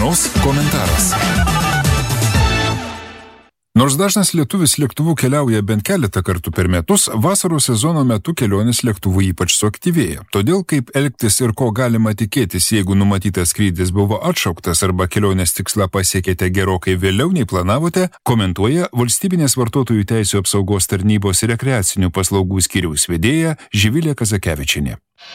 Dienos komentaras. Nors dažnas lietuvis lėktuvu keliauja bent keletą kartų per metus, vasaros sezono metu kelionės lėktuvu ypač suaktyvėja. Todėl kaip elgtis ir ko galima tikėtis, jeigu numatytas skrydis buvo atšauktas arba kelionės tikslą pasiekėte gerokai vėliau nei planavote, komentuoja Valstybinės vartotojų teisių apsaugos tarnybos ir rekreacinių paslaugų skyriaus vedėja Živilė Kazakevičienė.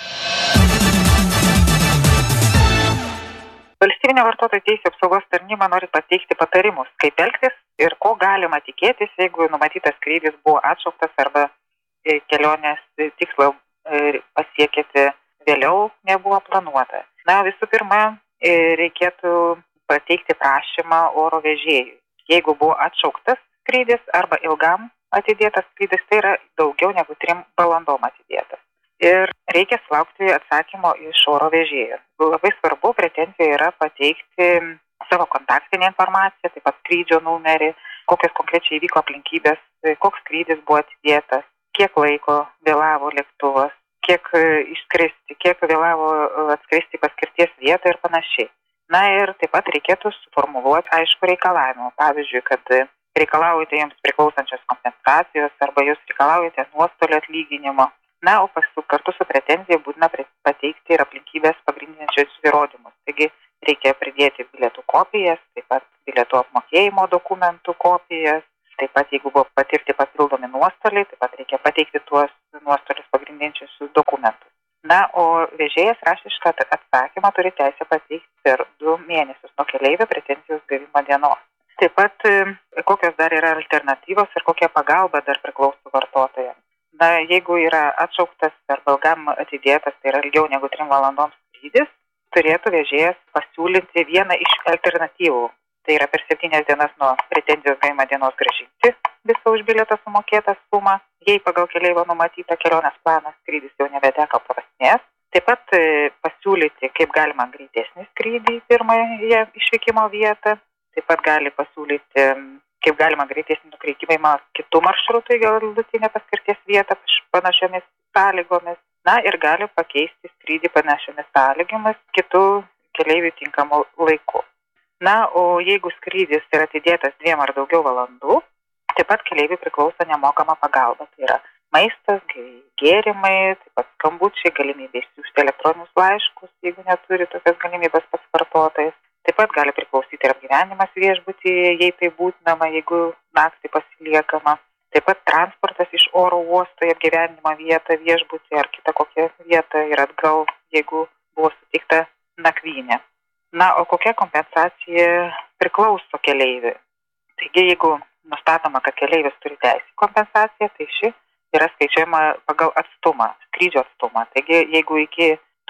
Valstybinė vartotojų teisių apsaugos tarnyba nori pateikti patarimus, kaip elgtis ir ko galima tikėtis, jeigu numatytas skrydis buvo atšauktas arba kelionės tikslą pasiekėte vėliau nebuvo planuota. Na, visų pirma, reikėtų pateikti prašymą oro vežėjui. Jeigu buvo atšauktas skrydis arba ilgam atidėtas skrydis, tai yra daugiau negu 3 valandom atidėtas. Ir reikia sulaukti atsakymo iš oro vežėjo. Labai svarbu pretenzijoje yra pateikti savo kontaktinę informaciją, taip pat skrydžio numerį, kokios konkrečiai įvyko aplinkybės, koks skrydis buvo atidėtas, kiek laiko vėlavo lėktuvas, kiek išskristi, kiek vėlavo atskristi paskirties vietą ir panašiai. Na ir taip pat reikėtų suformuluoti aišku reikalavimą. Pavyzdžiui, kad reikalaujate jums priklausančios kompensacijos arba jūs reikalaujate nuostolio atlyginimo. Na, o kartu su pretenzija būtina pateikti ir aplinkybės pagrindinančius įrodymus. Taigi reikia pridėti bilietų kopijas, taip pat bilietų apmokėjimo dokumentų kopijas, taip pat jeigu buvo patirti papildomi nuostoliai, taip pat reikia pateikti tuos nuostolius pagrindinančius dokumentus. Na, o vežėjas raštišką atsakymą turi teisę pateikti per 2 mėnesius nuo keleivio pretenzijos gavimo dienos. Taip pat kokios dar yra alternatyvos ir kokia pagalba dar priklauso vartotojams. Na, jeigu yra atšauktas arba ilgam atidėtas, tai yra ilgiau negu 3 valandoms skrydis, turėtų vežėjas pasiūlyti vieną iš alternatyvų. Tai yra per 7 dienas nuo pretenzijos gavimo dienos grąžinti visą už bilietą sumokėtą sumą. Jei pagal keleivio numatytą kelionės planą skrydis jau nebeteko prasmės. Taip pat pasiūlyti, kaip galima greitesnį skrydį į pirmąją išvykimo vietą. Taip pat gali pasiūlyti, kaip galima greitesnį nukreipimą kitų maršrutų į galutinę paskirties vietą panašiomis sąlygomis. Na ir gali pakeisti skrydį panašiomis sąlygomis kitų keleivių tinkamų laikų. Na, o jeigu skrydis yra atidėtas 2 ar daugiau valandų, taip pat keleiviui priklauso nemokama pagalba. Tai yra maistas, gėrimai, taip pat skambučiai, galimybė išsiųsti elektroninius laiškus, jeigu neturi tokios galimybės pats vartotojas. Taip pat gali priklausyti ir apgyvenimas viešbutyje, jei tai būtinama, jeigu naktį pasiliekama. Taip pat transportas iš oro uosto į apgyvenimo vietą viešbutį ar kitą kokią vietą ir atgal, jeigu buvo suteikta nakvynė. Na, o kokia kompensacija priklauso keleiviui? Taigi, jeigu nustatoma, kad keleivis turi teisę kompensaciją, tai ši yra skaičiuojama pagal atstumą, skrydžio atstumą. Taigi, jeigu iki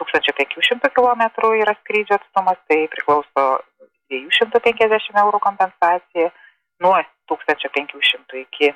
1500 km yra skrydžio atstumas, tai priklauso 250 eurų kompensacija, nuo 1500 iki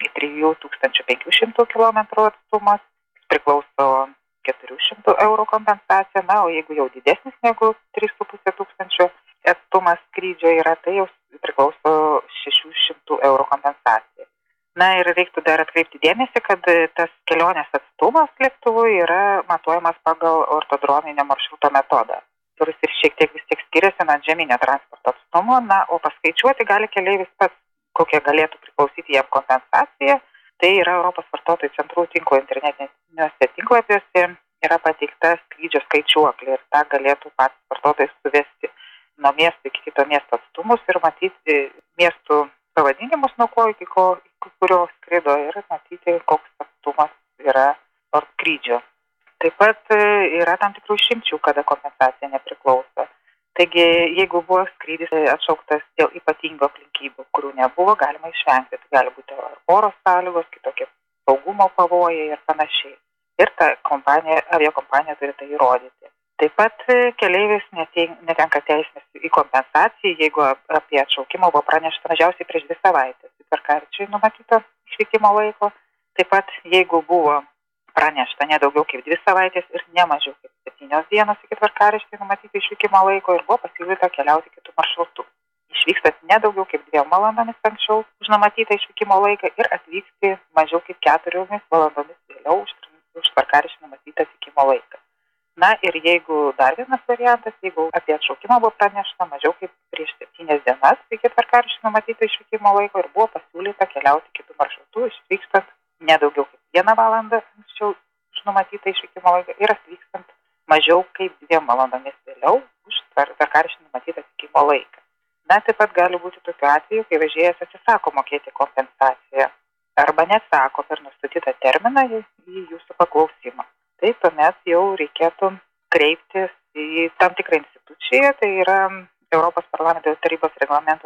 3500 km atstumas priklauso 400 eurų kompensacija, na, o jeigu jau didesnis negu 3500 atstumas skrydžio yra, tai jau priklauso 600 eurų kompensacija. Na ir reiktų dar atkreipti dėmesį, kad tas kelionės atstumas lėktuvu yra matuojamas pagal ortodrominio maršruto metodą, kuris ir šiek tiek vis tiek skiriasi nuo žeminio transporto atstumo, na, o paskaičiuoti gali keleivis pats, kokia galėtų priklausyti jam kompensacija. Tai yra Europos vartotojų centrų tinklo internetiniuose tinklapiuose yra pateikta skrydžio skaičiuoklė ir tą galėtų pats vartotojas suvesti nuo miesto iki kito miesto atstumus ir matyti miestų pavadinimus, nuo ko iki kurio skrido ir matyti, koks atstumas yra tarp skrydžio. Taip pat yra tam tikrų išimčių, kada kompensacija nepriklauso. Taigi, jeigu buvo skrydis atšauktas dėl ypatingų aplinkybių, kurių nebuvo, galima išvengti. Tai gali būti oro sąlygos, kitokie saugumo pavojai ir panašiai. Ir ta aviakompanija turi tai įrodyti. Taip pat keleivis netenka teisės į kompensaciją, jeigu apie atšaukimą buvo pranešta mažiausiai prieš 2 savaitės. Tvarkaraščiui numatyto išvykimo laiko. Taip pat, jeigu buvo pranešta ne daugiau kaip 2 savaitės ir ne mažiau kaip 7 dienos iki tvarkaraščiui numatyto išvykimo laiko ir buvo pasiūlyta keliauti kitų maršrutų. Išvykstat ne daugiau kaip 2 valandomis anksčiau už numatytą išvykimo laiką ir atvykti mažiau kaip 4 valandomis vėliau už tvarkaraštį numatytą atvykimo laiką. Na ir jeigu dar vienas variantas, jeigu apie atšaukimą buvo pranešta mažiau kaip prieš 7 dienas iki tvarkaraščio numatyto išvykimo laiko ir buvo pasiūlyta keliauti kitų maršrutų, išvykstant ne daugiau kaip 1 valandą anksčiau už numatytą išvykimo laiką ir atvykstant mažiau kaip 2 valandomis vėliau už tvarkaraščio numatytą atvykimo laiką. Na, taip pat gali būti tokiu atveju, kai vežėjas atsisako mokėti kompensaciją arba nesako per nustatytą terminą į jūsų paklausimą. Tai tuomet jau reikėtų kreiptis į tam tikrą instituciją, tai yra Europos parlamento tarybos reglamento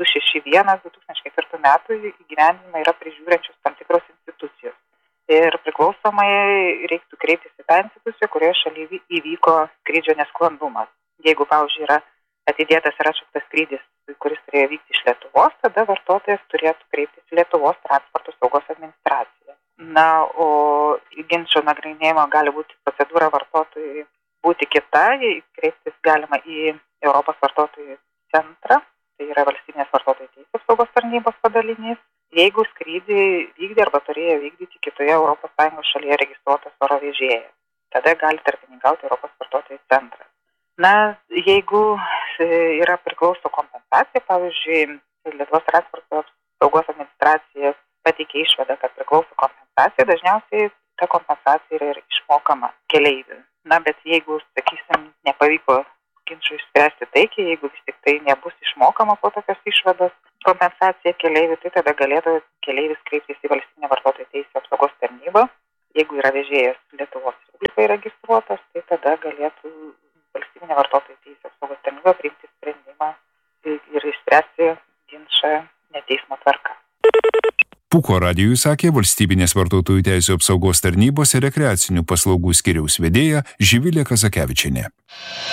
261/2004 metų įgyvendinimą yra prižiūrinčios tam tikros institucijos. Ir priklausomai reiktų kreiptis į tą instituciją, kurioje šalyje įvyko skrydžio nesklandumas. Jeigu, pavyzdžiui, yra atidėtas ir atšauktas skrydis, kuris turėjo vykti iš Lietuvos, tada vartotojas turėtų kreiptis į Lietuvos transporto saugos administraciją. Na, o ginčo nagrinėjimo gali būti procedūra vartotojui būti kita, kreiptis galima į Europos vartotojų centrą, tai yra valstybinės vartotojų teisių apsaugos tarnybos padalinys, jeigu skrydį vykdė arba turėjo vykdyti kitoje ES šalyje registruotas oro vežėjas. Tada gali tarpininkauti Europos vartotojų centras. Na, jeigu yra priklauso kompensacija, pavyzdžiui, Lietuvos transporto saugos administracija pateikė išvadą, kad priklauso kompensacija, dažniausiai ta kompensacija yra ir išmokama keleiviui. Na, bet jeigu, sakysim, nepavyko ginčų išspręsti taikiai, jeigu vis tik tai nebus išmokama po tokios išvados kompensacija keleiviui, tai tada galėtų keleivis kreiptis į valstybinę vartotojų teisių apsaugos tarnybą. Jeigu yra vežėjas Lietuvos Respublikai registruotas, tai tada galėtų valstybinė vartotojų teisių apsaugos tarnyba priimti sprendimą ir išspręsti ginčą neteismo tvarka. Pūko radijui sakė valstybinės vartotojų teisių apsaugos tarnybos ir rekreacinių paslaugų skyriaus vedėja Živilė Kazakevičienė.